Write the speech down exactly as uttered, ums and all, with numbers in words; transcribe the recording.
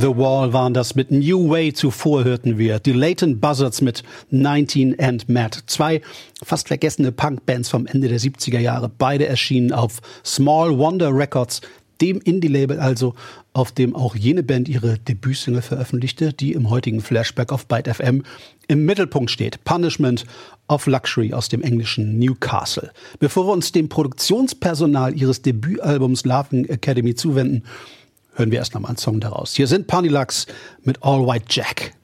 The Wall waren das mit New Way. Zuvor hörten wir die Leighton Buzzards mit neunzehn and Mad. Zwei fast vergessene Punkbands vom Ende der siebziger Jahre. Beide erschienen auf Small Wonder Records, dem Indie-Label also, auf dem auch jene Band ihre Debütsingle veröffentlichte, die im heutigen Flashback auf Byte F M im Mittelpunkt steht. Punishment of Luxury aus dem englischen Newcastle. Bevor wir uns dem Produktionspersonal ihres Debütalbums Laughing Academy zuwenden, hören wir erst noch mal einen Song daraus. Hier sind Punilux mit All White Jack.